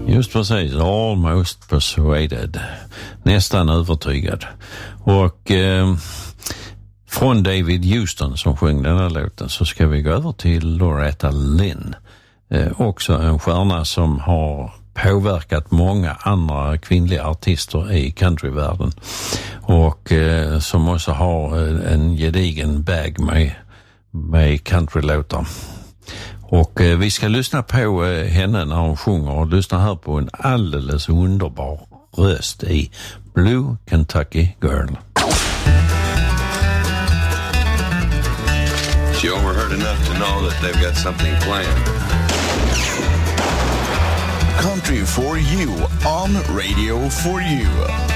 Just precis, almost persuaded. Nästan övertygad. Och från David Houston som sjöng den här låten så ska vi gå över till Loretta Lynn. Också en stjärna som har påverkat många andra kvinnliga artister i countryvärlden. Och som också har en gedigen bag med countrylåtar. Och vi ska lyssna på henne när hon sjunger och lyssna här på en alldeles underbar röst i Blue Kentucky Girl. She overheard enough to know that they've got something planned. Country for you on Radio for You.